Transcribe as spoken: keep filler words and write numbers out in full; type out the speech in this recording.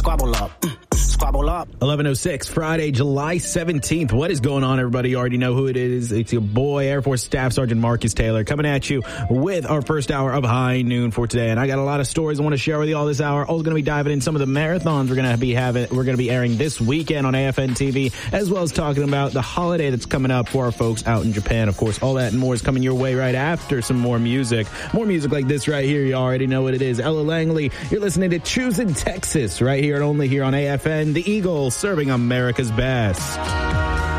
Squabble up. Squabble up. eleven oh six, Friday, July seventeenth. What is going on, everybody? You already know who it is. It's your boy, Air Force Staff Sergeant Marcus Taylor, coming at you with our first hour of High Noon for today. And I got a lot of stories I want to share with you all this hour. Also going to be diving in some of the marathons we're going to be having, we're going to be airing this weekend on A F N T V, as well as talking about the holiday that's coming up for our folks out in Japan. Of course, all that and more is coming your way right after some more music. More music like this right here. You already know what it is. Ella Langley, you're listening to Choosing Texas right here and only here on A F N, the Eagle, serving America's best.